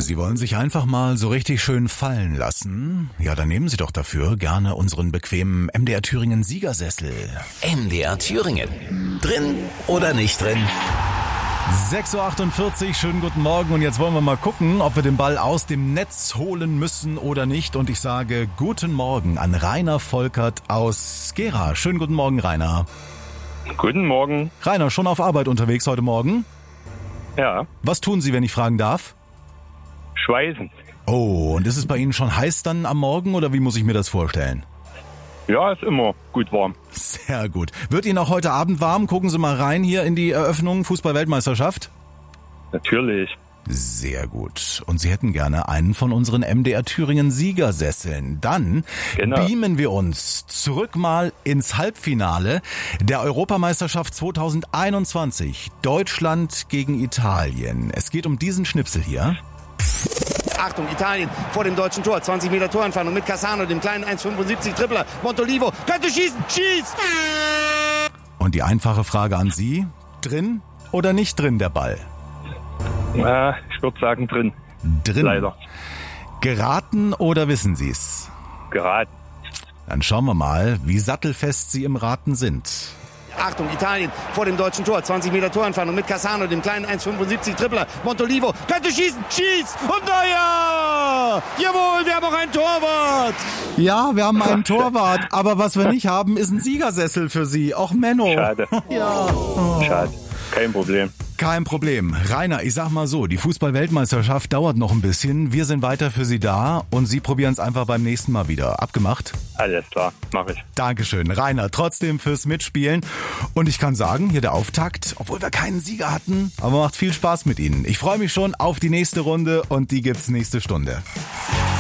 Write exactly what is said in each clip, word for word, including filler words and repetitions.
Sie wollen sich einfach mal so richtig schön fallen lassen? Ja, dann nehmen Sie doch dafür gerne unseren bequemen M D R Thüringen Siegersessel. M D R Thüringen. Drin oder nicht drin? sechs Uhr achtundvierzig, schönen guten Morgen. Und jetzt wollen wir mal gucken, ob wir den Ball aus dem Netz holen müssen oder nicht. Und ich sage guten Morgen an Rainer Volkert aus Gera. Schönen guten Morgen, Rainer. Guten Morgen. Rainer, schon auf Arbeit unterwegs heute Morgen? Ja. Was tun Sie, wenn ich fragen darf? Schweißen. Oh, und ist es bei Ihnen schon heiß dann am Morgen oder wie muss ich mir das vorstellen? Ja, ist immer gut warm. Sehr gut. Wird Ihnen auch heute Abend warm? Gucken Sie mal rein hier in die Eröffnung Fußball-Weltmeisterschaft. Natürlich. Sehr gut. Und Sie hätten gerne einen von unseren M D R Thüringen Siegersesseln. Dann Genau. beamen wir uns zurück mal ins Halbfinale der Europameisterschaft zweitausendeinundzwanzig. Deutschland gegen Italien. Es geht um diesen Schnipsel hier. Achtung, Italien vor dem deutschen Tor, zwanzig Meter Torentfernung mit Cassano, dem kleinen eins Komma fünfundsiebzig Tripler. Montolivo könnte schießen, schießt! Und die einfache Frage an Sie, drin oder nicht drin der Ball? Äh, ich würde sagen drin. Drin. Leider. Geraten oder wissen Sie es? Geraten. Dann schauen wir mal, wie sattelfest Sie im Raten sind. Achtung, Italien vor dem deutschen Tor, zwanzig Meter Torentfernung mit Cassano, dem kleinen eins Komma fünfundsiebzig Tripler. Montolivo könnte schießen, schießt! Und Neuer! Jawohl, wir haben auch einen Torwart! Ja, wir haben einen Torwart, aber was wir nicht haben, ist ein Siegersessel für Sie. Auch Menno. Schade. Ja. Oh. Schade. Kein Problem. Kein Problem. Rainer, ich sag mal so, die Fußball-Weltmeisterschaft dauert noch ein bisschen. Wir sind weiter für Sie da und Sie probieren es einfach beim nächsten Mal wieder. Abgemacht? Alles klar, mache ich. Dankeschön, Rainer, trotzdem fürs Mitspielen. Und ich kann sagen, hier der Auftakt, obwohl wir keinen Sieger hatten, aber macht viel Spaß mit Ihnen. Ich freue mich schon auf die nächste Runde und die gibt's nächste Stunde.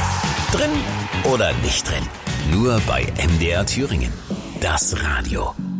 Drin oder nicht drin? Nur bei M D R Thüringen. Das Radio.